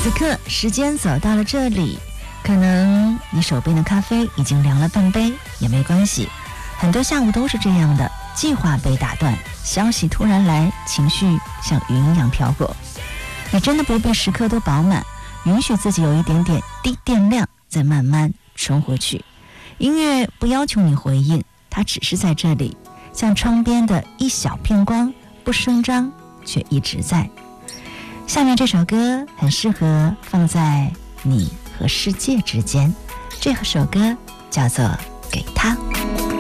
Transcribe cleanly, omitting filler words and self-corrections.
此刻时间走到了这里，可能你手边的咖啡已经凉了半杯，也没关系。很多下午都是这样的，计划被打断，消息突然来，情绪像云一样飘过。你真的不必时刻都饱满，允许自己有一点点低电量，再慢慢冲回去。音乐不要求你回应，它只是在这里，像窗边的一小片光，不声张，却一直在。下面这首歌很适合放在你和世界之间，这首歌叫做《给他》。